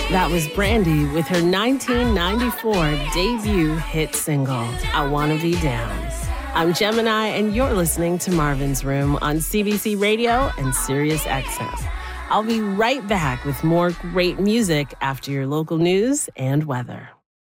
That was Brandy with her 1994 debut hit single, I Wanna Be Down. I'm Gemini, and you're listening to Marvin's Room on CBC Radio and Sirius XM. I'll be right back with more great music after your local news and weather.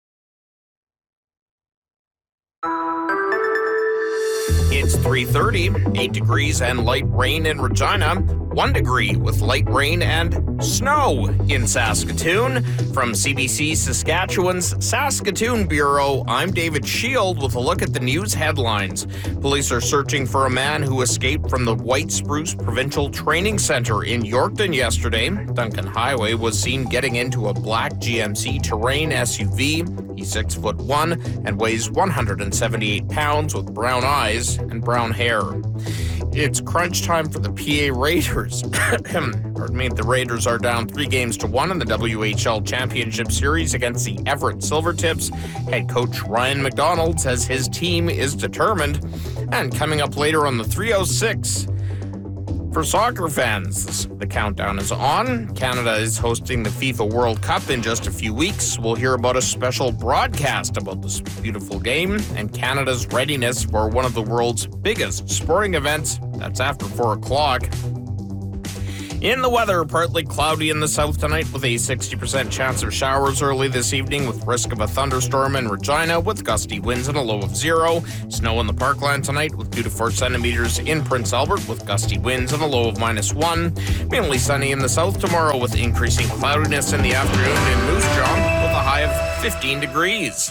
It's 3:30, 8 degrees and light rain in Regina, 1 degree with light rain and snow in Saskatoon. From CBC Saskatchewan's Saskatoon Bureau, I'm David Shield with a look at the news headlines. Police are searching for a man who escaped from the White Spruce Provincial Training Center in Yorkton yesterday. Duncan Highway was seen getting into a black GMC Terrain SUV. He's 6'1" and weighs 178 pounds with brown eyes and brown hair. It's crunch time for the PA Raiders. Pardon me. The Raiders are down 3-1 in the WHL Championship Series against the Everett Silvertips. Head coach Ryan McDonald says his team is determined. And coming up later on the 306, for soccer fans, the countdown is on. Canada is hosting the FIFA World Cup in just a few weeks. We'll hear about a special broadcast about this beautiful game and Canada's readiness for one of the world's biggest sporting events. That's after 4 o'clock. In the weather, partly cloudy in the south tonight with a 60% chance of showers early this evening with risk of a thunderstorm in Regina with gusty winds and a low of 0. Snow in the Parkland tonight with 2 to 4 centimeters in Prince Albert with gusty winds and a low of -1. Mainly sunny in the south tomorrow with increasing cloudiness in the afternoon in Moose Jaw with a high of 15 degrees.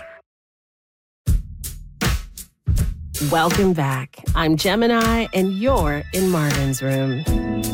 Welcome back. I'm Gemini, and you're in Marvin's Room.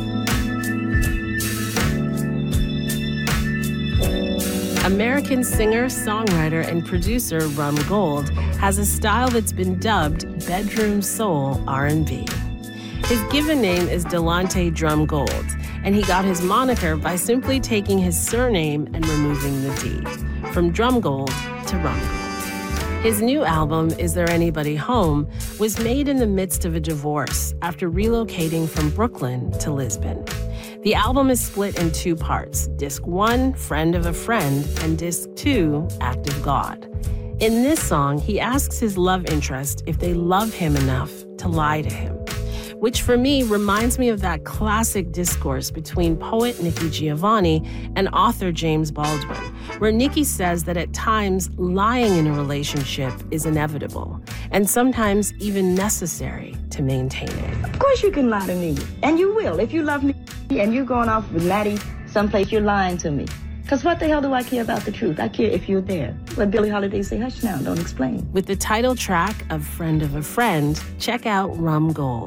American singer, songwriter, and producer Rum Gold has a style that's been dubbed bedroom soul R&B. His given name is Delonte Drum Gold, and he got his moniker by simply taking his surname and removing the D, from Drum Gold to Rum Gold. His new album, Is There Anybody Home, was made in the midst of a divorce after relocating from Brooklyn to Lisbon. The album is split in 2 parts, Disc 1, Friend of a Friend, and Disc 2, Act of God. In this song, he asks his love interest if they love him enough to lie to him, which for me reminds me of that classic discourse between poet Nikki Giovanni and author James Baldwin, where Nikki says that at times lying in a relationship is inevitable and sometimes even necessary to maintain it. Of course you can lie to me, and you will. If you love me and you're going off with Maddie someplace, you're lying to me. Because what the hell do I care about the truth? I care if you're there. Let Billie Holiday say, hush now, don't explain. With the title track of Friend of a Friend, check out Rum Gold.